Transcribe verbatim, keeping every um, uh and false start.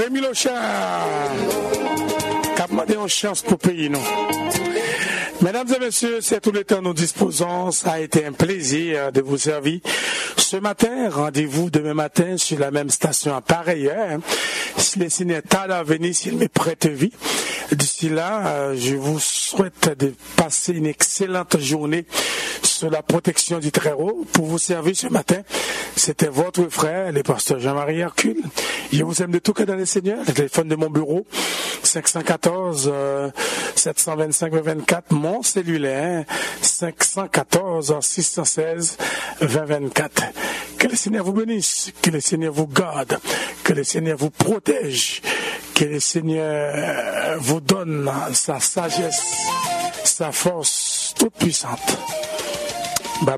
Rémi Lochard, qui a demandé une chance pour payer nous. Mesdames et messieurs, c'est tout le temps nous disposons. Ça a été un plaisir de vous servir. Ce matin, rendez-vous demain matin sur la même station à pareille heure. Si les signes à la venir, s'il me prête vie. D'ici là, je vous souhaite de passer une excellente journée sur la protection du Très-Haut. Pour vous servir ce matin, c'était votre frère, le pasteur Jean-Marie Hercule. Je vous aime de tout cœur dans le Seigneur. Le téléphone de mon bureau, cinq un quatre, sept deux cinq, vingt-quatre. Mon cellulaire, cinq un quatre, six un six, vingt vingt-quatre. Que le Seigneur vous bénisse, que le Seigneur vous garde, que le Seigneur vous protège, que le Seigneur vous donne sa sagesse, sa force toute puissante.